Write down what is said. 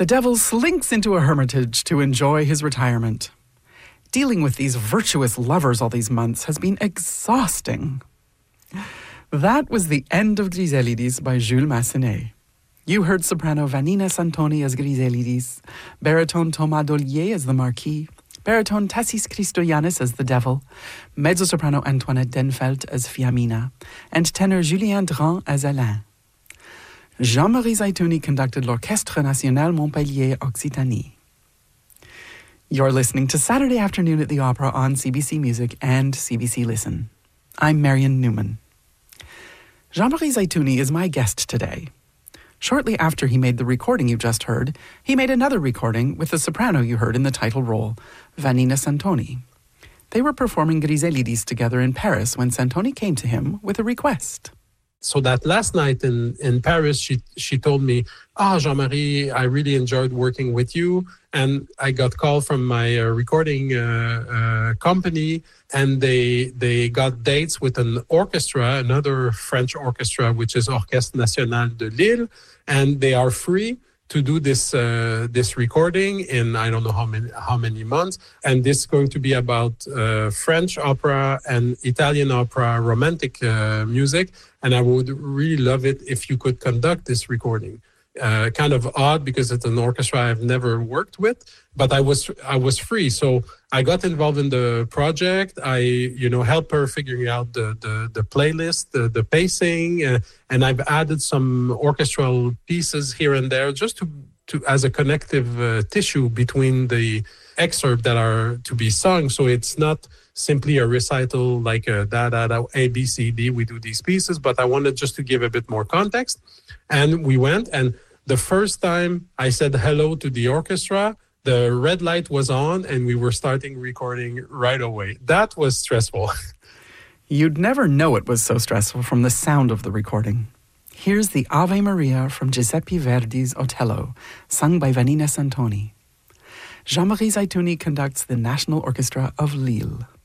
The devil slinks into a hermitage to enjoy his retirement. Dealing with these virtuous lovers all these months has been exhausting. That was the end of Griselidis by Jules Massenet. You heard soprano Vanina Santoni as Griselidis, baritone Thomas Dollier as the Marquis, baritone Tassis Christoyannis as the Devil, mezzo-soprano Antoinette Denfeld as Fiamina, and tenor Julien Dran as Alain. Jean-Marie Zaitouni conducted l'Orchestre National Montpellier Occitanie. You're listening to Saturday Afternoon at the Opera on CBC Music and CBC Listen. I'm Marion Newman. Jean-Marie Zaitouni is my guest today. Shortly after he made the recording you just heard, he made another recording with the soprano you heard in the title role, Vanina Santoni. They were performing Griselidis together in Paris when Santoni came to him with a request. So that last night in Paris, she told me, Jean-Marie, I really enjoyed working with you. And I got called from my recording company, and they got dates with an orchestra, another French orchestra, which is Orchestre National de Lille, and they are free to do this recording in I don't know how many months, and this is going to be about French opera and Italian opera, romantic music, and I would really love it if you could conduct this recording. Kind of odd because it's an orchestra I've never worked with, but I was free, so I got involved in the project. I helped her figuring out the playlist, the pacing, and I've added some orchestral pieces here and there just to as a connective tissue between the excerpts that are to be sung. So it's not simply a recital like a da A B C D. We do these pieces, but I wanted just to give a bit more context. And we went, and the first time I said hello to the orchestra, the red light was on and we were starting recording right away. That was stressful. You'd never know it was so stressful from the sound of the recording. Here's the Ave Maria from Giuseppe Verdi's Otello, sung by Vanina Santoni. Jean-Marie Zaitouni conducts the National Orchestra of Lille.